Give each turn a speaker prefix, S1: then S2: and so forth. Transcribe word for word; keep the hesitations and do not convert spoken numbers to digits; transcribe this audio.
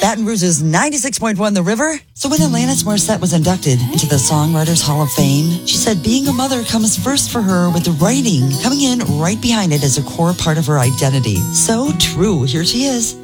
S1: Baton Rouge's ninety-six point one The River. So when Alanis Morissette was inducted into the Songwriters Hall of Fame, she said being a mother comes first for her, with the writing coming in right behind it as a core part of her identity. So true. Here she is.